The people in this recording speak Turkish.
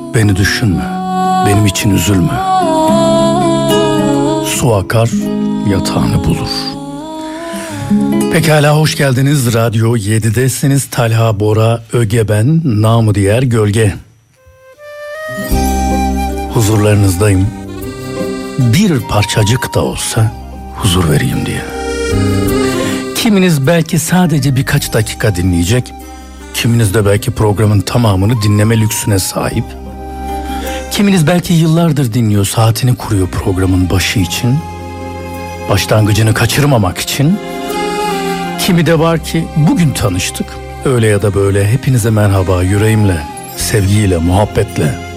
beni düşünme, benim için üzülme. Su akar, yatağını bulur. Pekala, hoş geldiniz. Radyo 7'desiniz. Talha Bora Öge ben, namı diğer Gölge. Huzurlarınızdayım. Bir parçacık da olsa huzur vereyim diye. Kiminiz belki sadece birkaç dakika dinleyecek. Kiminiz de belki programın tamamını dinleme lüksüne sahip. Kiminiz belki yıllardır dinliyor, saatini kuruyor programın başı için. Başlangıcını kaçırmamak için. Kimi de var ki bugün tanıştık. Öyle ya da böyle hepinize merhaba, yüreğimle, sevgiyle, muhabbetle.